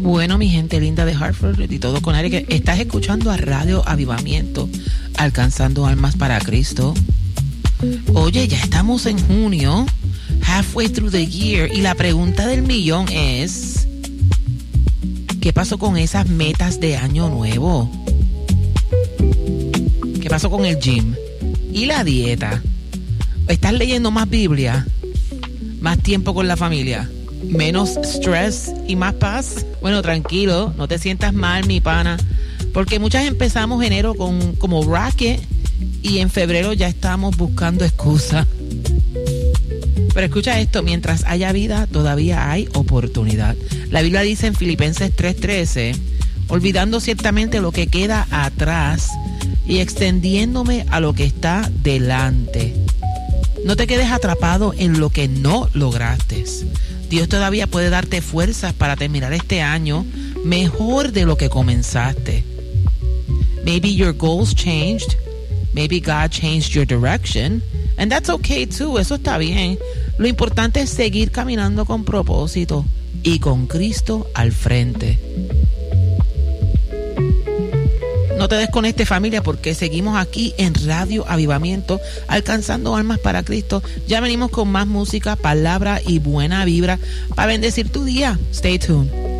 Bueno, mi gente linda de Hartford y todo con aire, que estás escuchando a Radio Avivamiento, alcanzando almas para Cristo. Oye, ya estamos en junio, halfway through the year, y la pregunta del millón es: ¿qué pasó con esas metas de año nuevo? ¿Qué pasó con el gym y la dieta? ¿Estás leyendo más Biblia? ¿Más tiempo con la familia? ¿Menos stress y más paz? Bueno, tranquilo, no te sientas mal, mi pana, porque muchas empezamos enero como racket y en febrero ya estamos buscando excusas. Pero escucha esto: mientras haya vida, todavía hay oportunidad. La Biblia dice en Filipenses 3:13, olvidando ciertamente lo que queda atrás y extendiéndome a lo que está delante. No te quedes atrapado en lo que no lograste. Dios todavía puede darte fuerzas para terminar este año mejor de lo que comenzaste. Maybe your goals changed. Maybe God changed your direction. And that's okay too. Eso está bien. Lo importante es seguir caminando con propósito y con Cristo al frente. No te desconectes, familia, porque seguimos aquí en Radio Avivamiento, alcanzando almas para Cristo. Ya venimos con más música, palabra y buena vibra para bendecir tu día. Stay tuned.